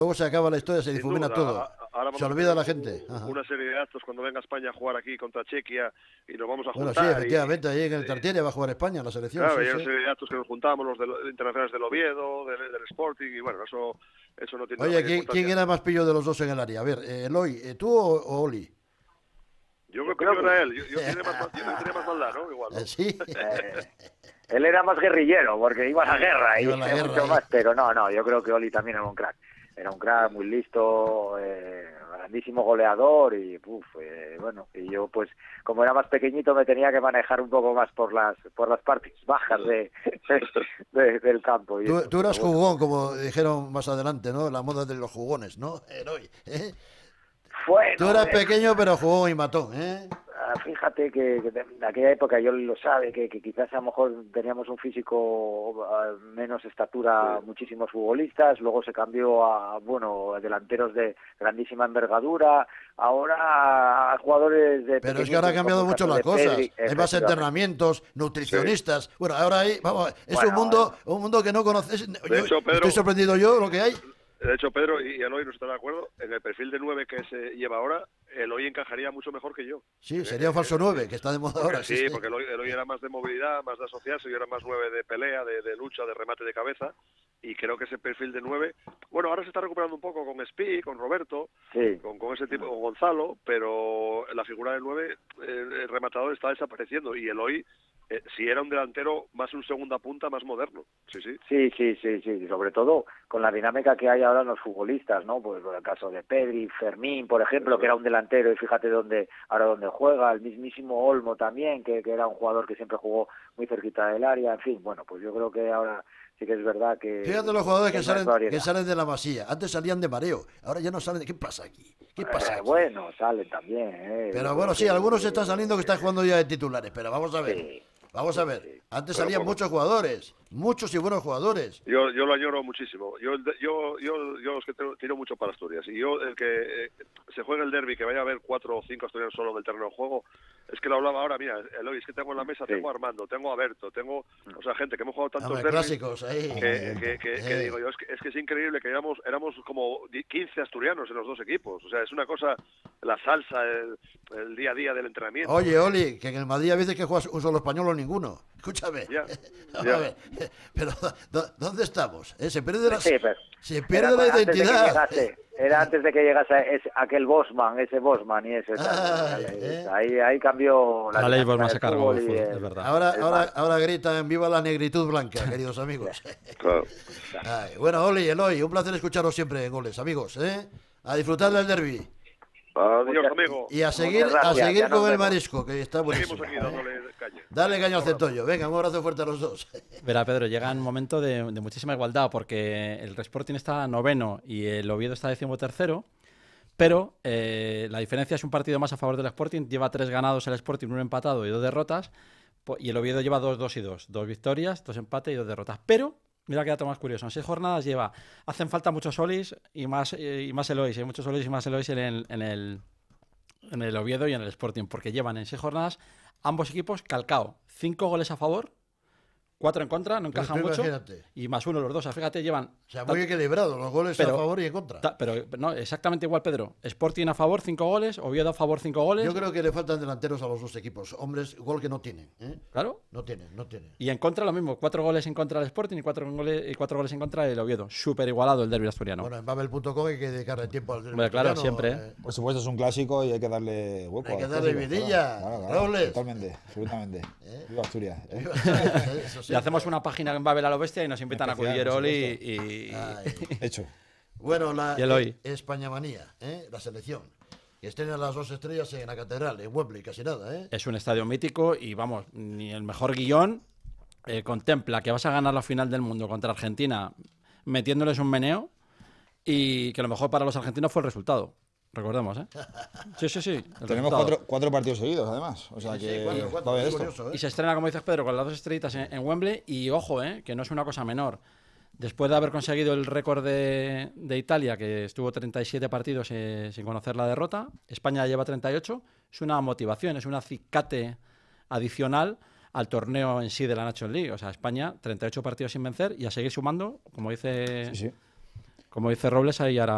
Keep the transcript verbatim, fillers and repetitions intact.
Luego se acaba la historia, se Sin difumina duda. todo. A- Ahora Se vamos a olvida tener la gente. Ajá. una serie de actos cuando venga España a jugar aquí contra Chequia y nos vamos a Bueno, sí, juntar. efectivamente, ahí en el y, Tartiere va a jugar España, la selección, claro, sí, hay una sí. serie de actos que nos juntamos, los de, de internacionales del Oviedo, del, del Sporting, y bueno, eso, eso no tiene la Oye, mayor ¿quién, importancia. ¿quién era más pillo de los dos en el área? A ver, eh, Eloy, eh, ¿tú o, o Oli? Yo creo que yo era él, yo, yo, tiene más, yo tenía más maldad, ¿no? Igual, ¿no? Sí. Eh, él era más guerrillero, porque iba a la guerra y Iba a la guerra, mucho ahí. más, pero no, no, yo creo que Oli también era un crack. Era un crack muy listo, eh, grandísimo goleador y uf, eh, bueno, y yo pues como era más pequeñito me tenía que manejar un poco más por las por las partes bajas de, de- del campo. Y Tú, eso, tú eras pero bueno. jugón, como dijeron más adelante, ¿no? La moda de los jugones, ¿no? Eloy, ¿eh? Bueno, Tú eras eh, pequeño, pero jugón y matón, ¿eh? Ah, fíjate que, que de- en aquella época yo lo sabe, que, que quizás a lo mejor teníamos un físico ah, menos estatura, muchísimos futbolistas, luego se cambió a, bueno, delanteros de grandísima envergadura, ahora a jugadores de... Pero es que ahora ha cambiado mucho las cosas. Hay más entrenamientos. entrenamientos, nutricionistas. Bueno, ahora hay, vamos, es Bueno, un mundo, un mundo que no conoces. Yo- hecho, Pedro- estoy sorprendido yo lo que hay. De hecho, Pedro y Eloy no están de acuerdo, en el perfil de nueve que se lleva ahora, Eloy encajaría mucho mejor que yo. Sí, sería un falso nueve, que está de moda Porque ahora. sí, porque Eloy, Eloy era más de movilidad, más de asociarse, yo era más nueve de pelea, de, de lucha, de remate de cabeza, y creo que ese perfil de nueve, bueno, ahora se está recuperando un poco con Spi, con Roberto, Sí. con, con ese tipo, con Gonzalo, pero la figura del nueve, eh, el rematador está desapareciendo, y Eloy, eh, si era un delantero, más un segunda punta, más moderno, sí, sí. Sí, sí, sí, sí, sobre todo con la dinámica que hay ahora en los futbolistas, ¿no? Pues el caso de Pedri, Fermín, por ejemplo, que era un delantero y fíjate dónde ahora dónde juega, el mismísimo Olmo también, que, que era un jugador que siempre jugó muy cerquita del área, en fin, bueno, pues yo creo que ahora sí que es verdad que... Fíjate los jugadores que hay más salen, variedad. que salen de la masía. Antes salían de mareo, ahora ya no salen. ¿Qué pasa aquí? ¿Qué pasa Eh, aquí? bueno, salen también, ¿eh? Pero Yo bueno, creo sí, que- algunos están saliendo que están jugando ya de titulares. Pero vamos a ver. Sí. Vamos a ver. Antes Pero salían poco. muchos jugadores. Muchos y buenos jugadores. Yo, yo lo añoro muchísimo. Yo, yo, yo, yo es que tiro, tiro mucho para Asturias. Y yo, el que eh, se juegue el derbi, que vaya a haber cuatro o cinco asturianos solo en el terreno de juego, es que lo hablaba ahora, mira, Eloy, es que tengo en la mesa, Sí. tengo a Armando, tengo a Berto, tengo, o sea, gente que hemos jugado tantos Hombre, derbis, clásicos ahí. que, que, que, que Eh. digo yo, es que, es que es increíble que éramos, éramos como quince asturianos en los dos equipos. O sea, es una cosa, la salsa, el, el día a día del entrenamiento. Oye, Oli, que en el Madrid a veces que juegas un solo español o ninguno. Escúchame. Ya, Vamos ya. a ver. Pero, ¿dó- ¿dónde estamos? ¿Eh? Se pierde la, Sí, pero se era pierde la antes de que identidad. llegase- era antes de que llegase ese- aquel Bosman, ese Bosman y ese tal. Ay, ahí, eh. ahí, ahí cambió La ley dinámica Bosman del se cargó fútbol el y fútbol, el- es verdad. Ahora, el ahora, mar. ahora gritan viva la negritud blanca, queridos amigos. Claro. Ay, bueno, Oli, Eloy, un placer escucharos siempre en Goles, amigos. ¿eh? A disfrutar del derbi. Adiós, Muchas- amigo. Y a seguir, Muchas gracias, a seguir ya nos con el vemos. marisco, que está buenísimo. Seguimos aquí dándole caña. Dale caña al centollo. Venga, un abrazo fuerte a los dos. Verá, Pedro, llega un momento de, de muchísima igualdad porque el Sporting está noveno y el Oviedo está decimotercero, pero eh, la diferencia es un partido más a favor del Sporting. Lleva tres ganados el Sporting, un empatado y dos derrotas, po- y el Oviedo lleva dos, dos y dos. Dos victorias, dos empates y dos derrotas. Pero, mira qué dato más curioso, en seis jornadas lleva, hacen falta muchos solis y más, eh, y más Elois, hay muchos solis y más Elois en el, en el en el Oviedo y en el Sporting, porque llevan en seis jornadas ambos equipos calcao. Cinco goles a favor, cuatro en contra, no Pues encajan tú mucho. imagínate. Y más uno los dos. O sea, fíjate, llevan... O sea, muy equilibrado, los goles Pero- a favor y en contra. ta- Pero no, exactamente igual, Pedro. Sporting a favor, cinco goles. Oviedo a favor, cinco goles. Yo creo que le faltan delanteros a los dos equipos. Hombres, gol que no tienen. ¿eh? Claro. No tienen, no tienen. Y en contra lo mismo. Cuatro goles en contra del Sporting y cuatro goles, y cuatro goles en contra del Oviedo. Súper igualado el derbi asturiano. Bueno, en babel punto com hay que dedicarle tiempo al Hombre, claro, asturiano, siempre, eh. Por supuesto, es un clásico y hay que darle hueco. Hay a que los darle clásicos, vidilla. claro, claro, claro, Robles. totalmente, absolutamente. Viva Asturias. ¿eh? Eso sí. Y hacemos una página en Babel a lo bestia y nos invitan a Especial, acudir por Oli supuesto. y... Ay. Hecho. Bueno, la Y el hoy. eh, España-manía, ¿eh? La selección. Que estrena las dos estrellas en la catedral, en Wembley, casi nada, ¿eh? Es un estadio mítico y vamos, ni el mejor guión eh, contempla que vas a ganar la final del mundo contra Argentina metiéndoles un meneo y que lo mejor para los argentinos fue el resultado. Recordemos, ¿eh? Sí, sí, sí. el Tenemos resultado. cuatro, cuatro partidos seguidos, además. O sea Sí, sí, que cuatro, va a cuatro, haber es esto. curioso, ¿eh? Y se estrena, como dices Pedro, con las dos estrellitas en, en Wembley. Y ojo, ¿eh? Que no es una cosa menor. Después de haber conseguido el récord de, de Italia, que estuvo treinta y siete partidos eh, sin conocer la derrota, España lleva treinta y ocho. Es una motivación, es un acicate adicional al torneo en sí de la Nations League. O sea, España, treinta y ocho partidos sin vencer y a seguir sumando, como dice, Sí, sí. como dice Robles, ahí ahora